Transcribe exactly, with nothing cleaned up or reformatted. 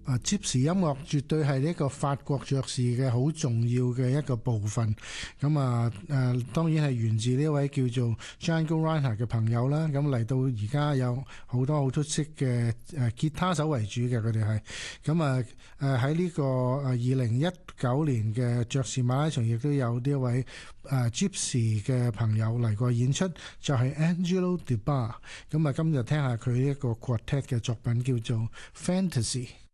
啊 Gypsy 音樂絕對係呢個法國爵士嘅好重要嘅一個部分。咁啊誒當然係源自呢位叫做 Django Reinhardt 嘅朋友啦。咁嚟到而家有好多好出色嘅誒吉他手為主嘅，佢哋係咁啊誒喺呢個誒二零一九年嘅爵士馬拉松，亦都有呢一位誒 Gypsy 嘅朋友嚟過演出，就係 Angelo De Bar。咁啊今日聽下佢一個 quartet 嘅作品叫做 Fantasy。